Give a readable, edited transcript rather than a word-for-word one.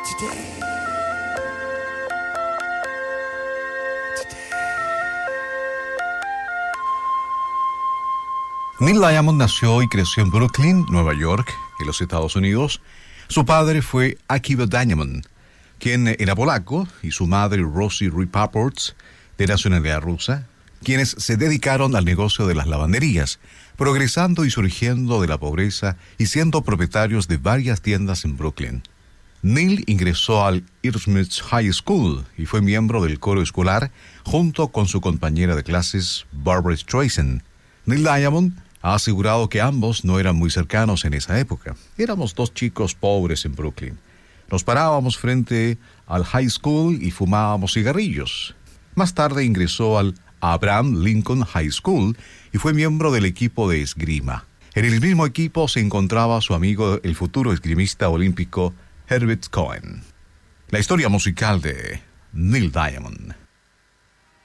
Neil Diamond nació y creció en Brooklyn, Nueva York, en los Estados Unidos. Su padre fue Akiva Diamond, quien era polaco, y su madre Rosie Ripaports, de nacionalidad rusa, quienes se dedicaron al negocio de las lavanderías, progresando y surgiendo de la pobreza y siendo propietarios de varias tiendas en Brooklyn. Neil ingresó al Eastmont High School y fue miembro del coro escolar junto con su compañera de clases Barbra Streisand. Neil Diamond ha asegurado que ambos no eran muy cercanos en esa época. Éramos dos chicos pobres en Brooklyn. Nos parábamos frente al high school y fumábamos cigarrillos. Más tarde ingresó al Abraham Lincoln High School y fue miembro del equipo de esgrima. En el mismo equipo se encontraba su amigo, el futuro esgrimista olímpico Herbert Cohen. La historia musical de Neil Diamond.